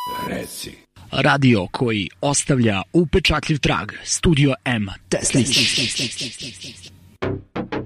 Reci. Radio koji ostavlja upečatljiv trag. Studio M. Teslić.